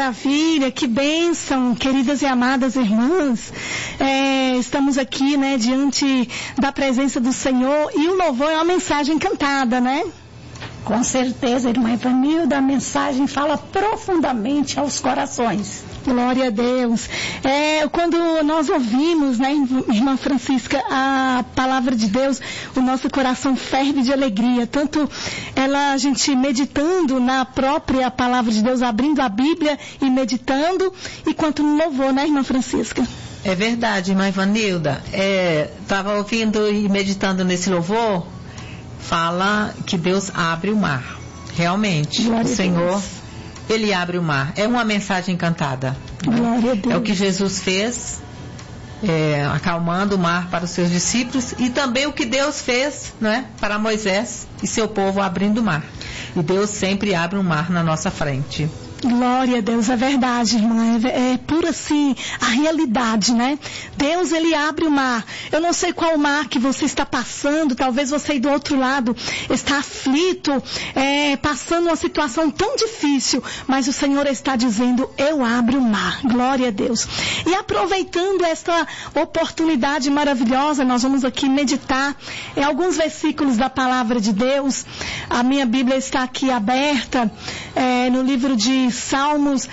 maravilha, que bênção, queridas e amadas irmãs. Estamos aqui, né, diante da presença do Senhor, e o louvor é uma mensagem cantada, né? Com certeza, irmã Evanilda, a mensagem fala profundamente aos corações. Glória a Deus. Quando nós ouvimos, né, irmã Francisca, a palavra de Deus, o nosso coração ferve de alegria. Tanto a gente meditando na própria palavra de Deus, abrindo a Bíblia e meditando, e quanto no louvor, né, irmã Francisca? É verdade, irmã Evanilda. Estava ouvindo e meditando nesse louvor, fala que Deus abre o mar. Realmente, Glória o Senhor, Ele abre o mar. É uma mensagem cantada. Glória a Deus. É o que Jesus fez, acalmando o mar para os seus discípulos, e também o que Deus fez, né, para Moisés e seu povo, abrindo o mar. E Deus sempre abre um mar na nossa frente. Glória a Deus, é verdade, irmã, é pura assim, a realidade, né? Deus, Ele abre o mar. Eu não sei qual mar que você está passando, talvez você aí do outro lado está aflito, passando uma situação tão difícil, mas o Senhor está dizendo, eu abro o mar. Glória a Deus. E aproveitando esta oportunidade maravilhosa, nós vamos aqui meditar em alguns versículos da palavra de Deus. A minha Bíblia está aqui aberta, no livro de Salmos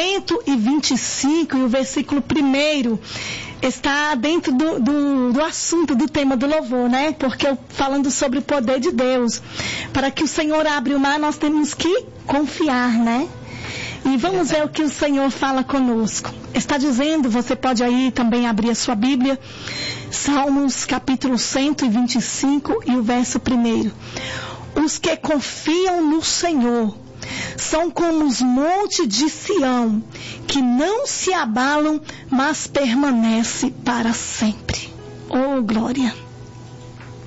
125, e o versículo 1 está dentro do assunto, do tema do louvor, né? Porque falando sobre o poder de Deus. Para que o Senhor abra o mar, nós temos que confiar, né? E vamos ver o que o Senhor fala conosco. Está dizendo, você pode aí também abrir a sua Bíblia, Salmos capítulo 125 e o verso 1. Os que confiam no Senhor são como os montes de Sião, que não se abalam, mas permanece para sempre. Oh, glória!